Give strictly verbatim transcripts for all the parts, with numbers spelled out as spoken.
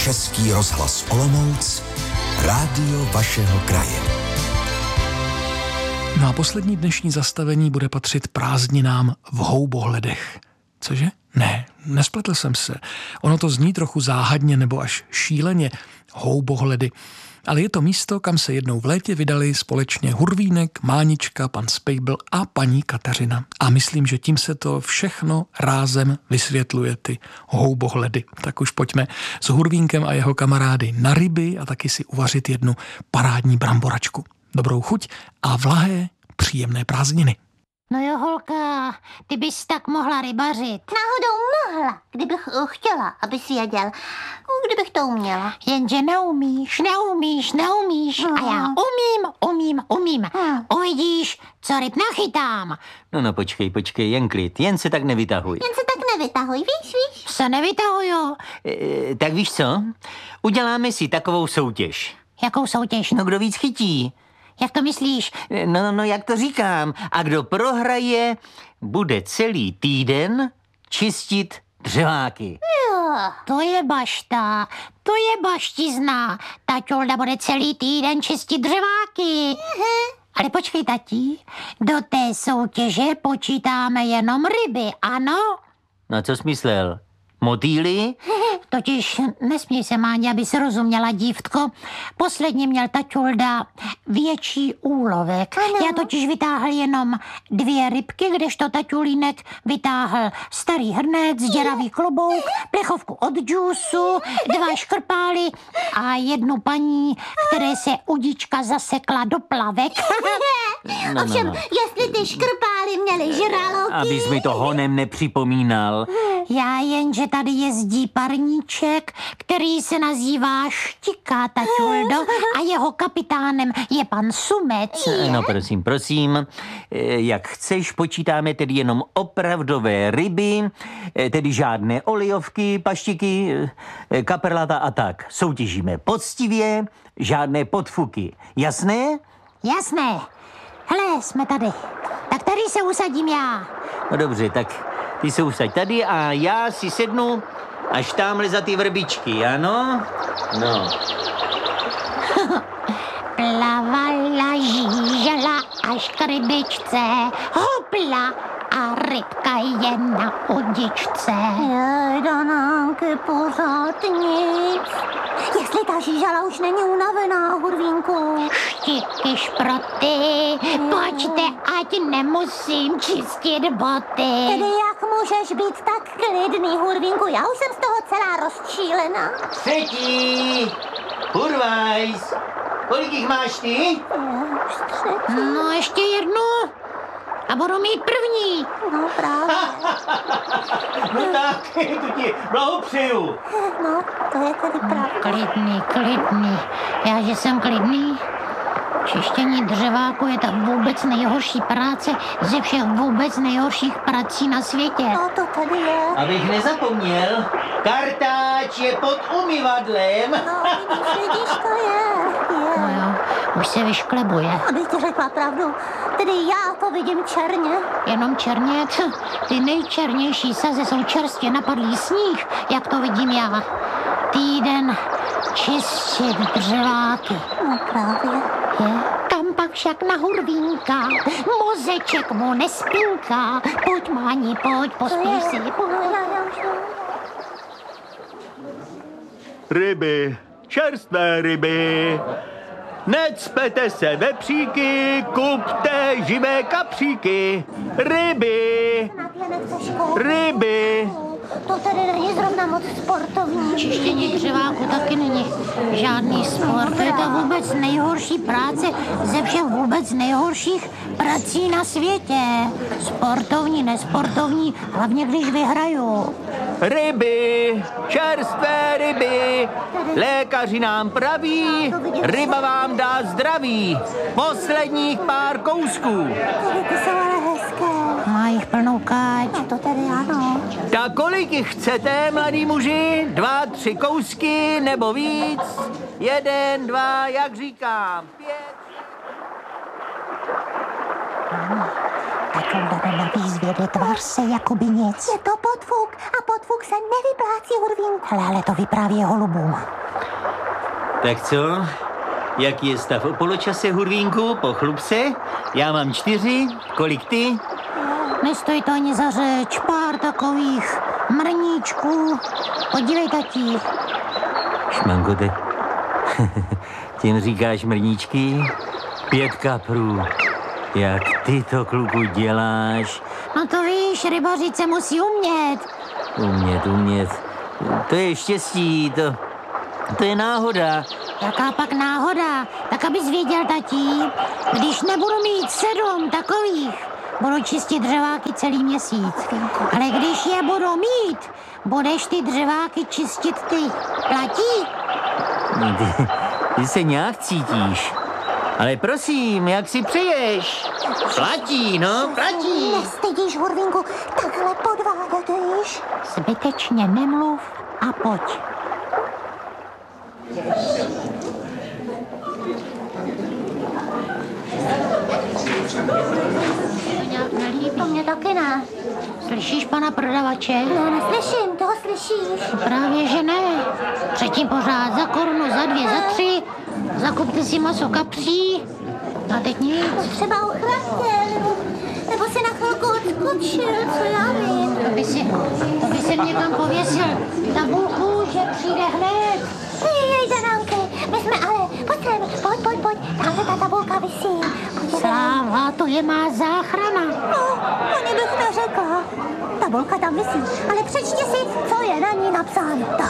Český rozhlas Olomouc, rádio vašeho kraje. No a poslední dnešní zastavení bude patřit prázdninám v Houbohledech. Cože? Ne, nespletl jsem se. Ono to zní trochu záhadně nebo až šíleně. Houbohledy. Ale je to místo, kam se jednou v létě vydali společně Hurvínek, Mánička, pan Spejbl a paní Kateřina. A myslím, že tím se to všechno rázem vysvětluje, ty houbohledy. Tak už pojďme s Hurvínkem a jeho kamarády na ryby a taky si uvařit jednu parádní bramboračku. Dobrou chuť a vlahé, příjemné prázdniny. No jo, holka, ty bys tak mohla rybařit. Náhodou mohla, kdybych uh, chtěla, aby si jeděl. Kdybych to uměla. Jenže neumíš, neumíš, neumíš. No. A já umím, umím, umím. Hmm. Uvidíš, co ryb nachytám. No, no, počkej, počkej, jen klid, jen se tak nevytahuj. Jen se tak nevytahuj, víš, víš? Se nevytahuju. E, tak víš co? Uděláme si takovou soutěž. Jakou soutěž? No, kdo víc chytí? Jak to myslíš? No, no, no, jak to říkám. A kdo prohraje, bude celý týden čistit dřeváky. Jo. To je bašta, to je baštizna. Taťulda bude celý týden čistit dřeváky. Ale počkej, tati, do té soutěže počítáme jenom ryby, ano? No, co jsi myslel? Motýly? Totiž nesmí se, Máně, aby se rozuměla, dívtko. Posledně měl taťulda větší úlovek. Ano. Já totiž vytáhl jenom dvě rybky, kdežto taťulínek vytáhl starý hrnec, děravý klobouk, plechovku od džusu, dva škrpály a jednu paní, které se udička zasekla do plavek. No, no, Ovšem, no. jestli ty škrpály měly žraloky... Abys mi to honem nepřipomínal. Já jen, že tady jezdí parníček, který se nazývá Štika, taťuldo, a jeho kapitánem je pan Sumec. No, prosím, prosím. E, Jak chceš, počítáme tedy jenom opravdové ryby, e, tedy žádné olejovky, paštiky, e, kaperlata a tak. Soutěžíme poctivě, žádné podfuky. Jasné? Jasné. Hele, jsme tady. Tak tady se usadím já. No dobře, tak ty se usaď tady a já si sednu až tamhle za ty vrbičky, ano? No. Plavala, žížela až k rybičce, hopla a rybka je na udičce. Jej, Danánky, pořád nic. Jestli ta žížala už není unavená, Hurvínku. Štiky, šproty, pojďte, ať nemusím čistit boty. Tedy jak můžeš být tak klidný, Hurvínku? Já už jsem z toho celá rozčílená. Třetí! Hurvajs! Kolik jich máš ty? Už třetí. No ještě jednu a budu mít první. No právě. No tak, to ti blahopřeju. No, to je tedy pravda. Klidný, klidný. Já, že jsem klidný? Čištění dřeváku je ta vůbec nejhorší práce ze všech vůbec nejhorších prací na světě. No to tady je. Abych nezapomněl, kartáč je pod umyvadlem. No, vidíš, vidíš, to je. No Je. jo, už se vyšklebuje. Abych ti řekla pravdu, tedy já to vidím černě. Jenom černě, ty nejčernější saze jsou čerstvě napadlý sníh, jak to vidím já. Týden čistit dřeváky. No právě. Je? Kam pak však na Hurvínka, mozeček mu nespinká. Pojď, Máni, pojď, pospíš si. No, já, já už to... Ryby, čerstvé ryby. Necpete se vepříky, kupte živé kapříky. Ryby, Snad je nechceš koupit. ryby. To tedy není zrovna moc sportovní. Čištění dřeváku taky není žádný sport. To je ta vůbec nejhorší práce ze všech vůbec nejhorších prací na světě. Sportovní, nesportovní, hlavně když vyhraju. Ryby, čerstvé ryby. Lékaři nám praví, ryba vám dá zdraví. Posledních pár kousků. Tedy ty jsou ale hezké. Má jich plnou káč. No to tedy ano. Tak kolik jich chcete, mladí muži? Dva, tři kousky nebo víc? Jeden, dva, jak říkám, pět. Taťulda na výzvě tvář se jako by nic. Je to podfuk a podfuk se nevyplácí, Hurvínku. Ale, ale to vypráví holubům. Tak co? Jaký je stav o poločase, Hurvínku? Pochlup se. Já mám čtyři. Kolik ty? Nestojí to ani za řeč, pár takových mrníčků. Podívej, tati. Šmangote, tím říkáš mrníčky? Pět kaprů. Jak ty to, kluku, děláš? No to víš, rybařit se musí umět. Umět, umět. To je štěstí, to, to je náhoda. Jaká pak náhoda? Tak abys věděl, tati, když nebudu mít sedm takových, budu čistit dřeváky celý měsíc. Ale když je budu mít, budeš ty dřeváky čistit ty. Platí? Ty, ty se nějak cítíš. Ale prosím, jak si přeješ? Platí, no, platí. Nestydíš, Hurvínku, takhle podvádět, víš? Zbytečně nemluv a pojď. To mě taky ne. Slyšíš pana prodavače? No, neslyším, toho slyšíš. Právě, že ne. Předtím pořád za korunu, za dvě, za tři. Zakupte si maso kapří. A teď nic. Třeba ochratěl, nebo, nebo si na chvilku odskočil, co já vím. To by si, to by si někam pověsil tabulku, že přijde hned. Jej, Danánky, my jsme ale, pojď sem, pojď, pojď, pojď, tamhle ta tabulka visí. Sláva, to je má záchrana. No, ani bych neřekla. Tabulka tam visí, ale přečti si, co je na ní napsáno. Tak.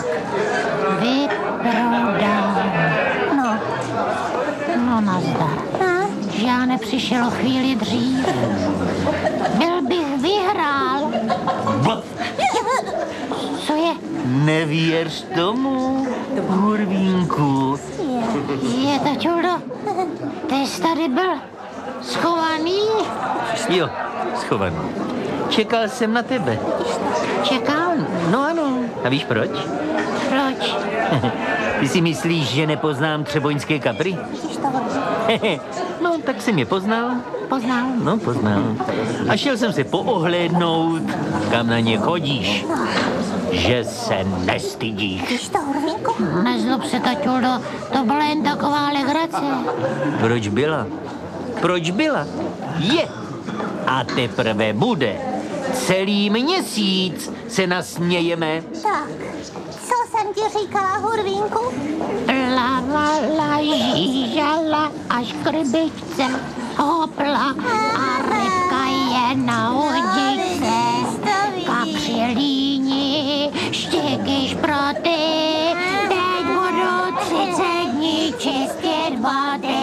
Vyprodám. No. No nazdar. A? Že já nepřišel o chvíli dřív. Byl bych vyhrál. Ba, Co je? nevěř tomu, Hurvínku. Je, taťuldo, ty jsi tady byl schovaný? Jo, schovaný. Čekal jsem na tebe. Čekal? No ano. A víš proč? Proč? Ty si myslíš, že nepoznám třeboňské kapry? No, tak jsem je poznal. Poznal. No, poznal. A šel jsem se poohlédnout, kam na ně chodíš. Že se nestydíš. Víš to, Hurvínku? Nezlob se, taťuldo, to byla jen taková legrace. Proč byla? Proč byla? Je. A teprve bude. Celý měsíc se nasmějeme. Tak, co jsem ti říkala, Hurvínku? Plavala, žížala až k rybičce hopla a rybka je na udice. Kapři líni, štěky šproty, teď budu třicet dní čistit vody.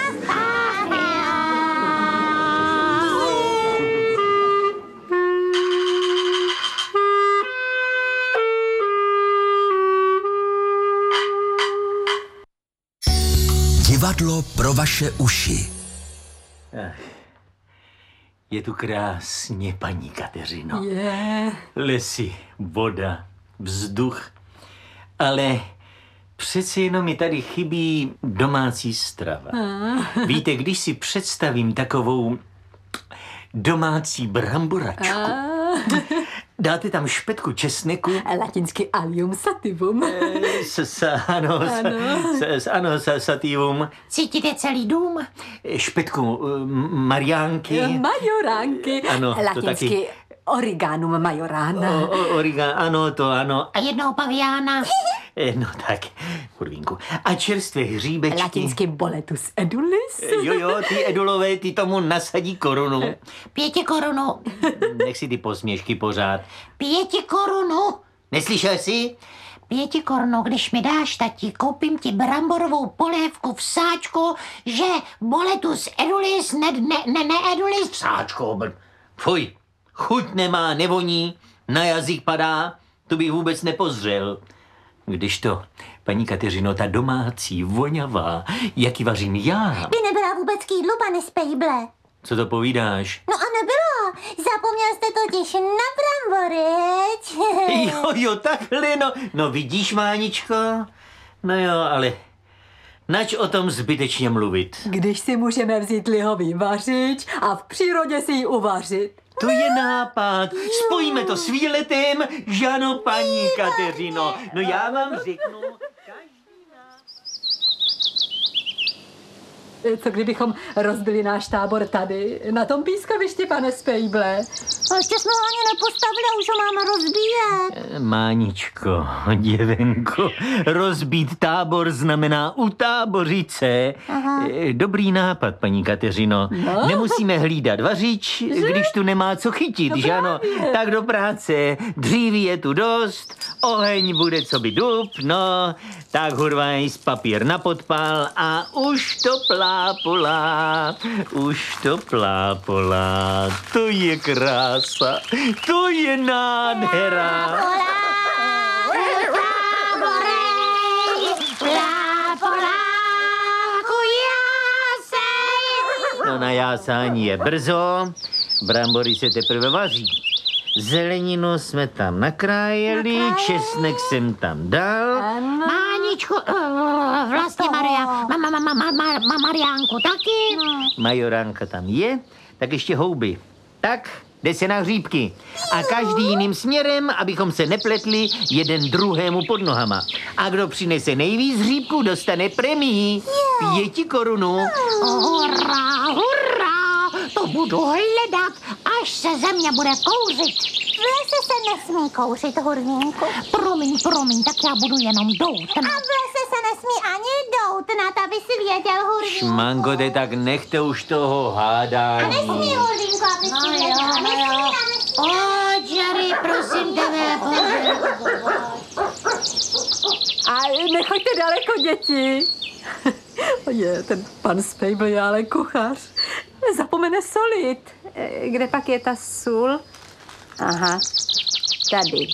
Divadlo pro vaše uši. Ach, je tu krásně, paní Kateřino. Je. Lesy, voda, vzduch. Ale přeci jenom mi tady chybí domácí strava. Víte, když si představím takovou domácí bramboračku, dáte tam špetku česneku. Latinsky allium sativum. S, s, ano, s, s, ano, s, sativum. Cítíte celý dům? Špetku um, mariánky. Majoránky. Ano, to Latinsky taky. Origanum majorana. O, o, origa, ano, to ano. A jednoho paviána? E, no tak, kurvínku. A čerstvé hříbečky. Latinsky boletus edulis. Jo, jo, ty edulové, ty tomu nasadí korunu. Pěti korunu. Nech si ty posměšky pořád. Pěti korunu. Neslyšel jsi? Pěti korunu, když mi dáš, tati, koupím ti bramborovou polévku v sáčku, že boletus edulis, ne, ne, ne, ne edulis. V sáčku, fuj, chuť nemá, nevoní, na jazyk padá, to bych vůbec nepozřel. Když to, paní Kateřino, ta domácí, voňavá, jak ji vařím já. By nebyla vůbec k jídlu, pane Spejble. Co to povídáš? No a nebyla. Zapomněl jste totiž na brambory. Jo, jo, takhle, no. No vidíš, Máničko? No jo, ale Nač o tom zbytečně mluvit. Když si můžeme vzít lihový vařič a v přírodě si ji uvařit. To je nápad. Spojíme to s výletem, žano, paní Kateřino. No já vám řeknu... Co kdybychom rozbili náš tábor tady, na tom pískovišti, pane Spejble? A ještě jsme ho ani nepostavili a už ho máme rozbíjet. Máničko, děvenko, rozbít tábor znamená utábořit se. Aha. Dobrý nápad, paní Kateřino. No. Nemusíme hlídat vařič, když tu nemá co chytit, No že ano? právě. Tak do práce, dříví je tu dost, oheň bude co by dub, no, tak hurvajs papír na podpal a už to plápolá, už to plápolá, to je krása, to je nádhera. No na jásání je brzo, brambory se teprve vaří. Zeleninu jsme tam nakrájeli, česnek jsem tam dal. Máničku, uh, vlastně Maria, ma, ma, ma, ma, ma, ma, Mariánku taky. Majoránka tam je, tak ještě houby. Tak, jde se na hříbky. A každý jiným směrem, abychom se nepletli jeden druhému pod nohama. A kdo přinese nejvíc hříbků, dostane premii. Pěti korunu. Hurá, hurá, to budu hledat, až se země bude kouřit. V lese se nesmí kouřit, Hurvínku. Promiň, promiň, tak já budu jenom doutnat. A v lese se nesmí ani doutnat, aby si věděl, Hurvínku. Šmangote, tak nechte už toho hádání. Nesmí, Hurvínku, aby si věděl. Nesmí, a nesmí. O, Jerry, prosím tebe, pojď. A nechoďte daleko, děti. Je, ten pan Spejble je ale kuchař. Zapomene solit. E, Kde pak je ta sůl? Aha, tady.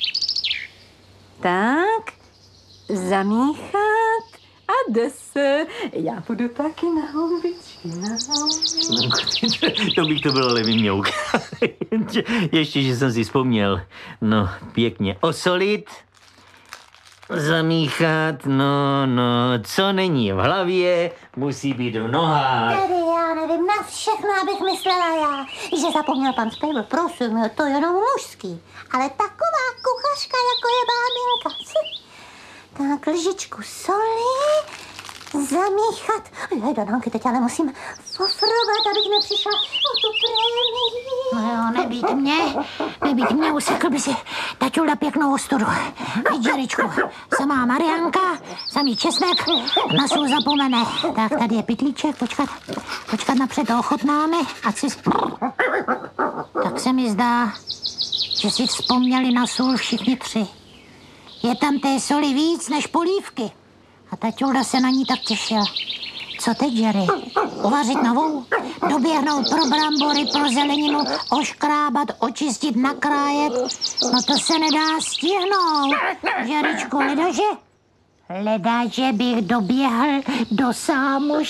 Tak, zamíchat. A jde se. Já půjdu taky na houbičky, na houbičky. To bych to bylo ale vyměuk. Ještě, že jsem si vzpomněl. No, pěkně osolit, zamíchat, no, no, co není v hlavě, musí být v nohách. Tady já nevím, na všechno, abych myslela já, že zapomněl pan Spejble, prosím, je to jenom mužský. Ale taková kuchařka, jako je bábinka. Či? Tak lžičku soli, zamíchat. Jej, Danánky, teď ale musím fofrovat, abych nepřišla o tu prémii. No jo, nebýt mě, nebýt mě, usekl by si taťula pěknou ostudu. Víš, Jeričku, samá Mariánka, samý česnek, na sůl zapomene. Tak tady je pytlíček, počkat, počkat napřed ochotnáme, ať si... Tak se mi zdá, že si vzpomněli na sůl všichni tři. Je tam té soli víc než polívky. A taťulda se na ní tak těšil. Co teď, Jerry? Uvařit novou? Doběhnout pro brambory, pro zeleninu, oškrábat, očistit, nakrájet? No to se nedá stihnout. Jeričku, ledaže? Ledaže bych doběhl do sámu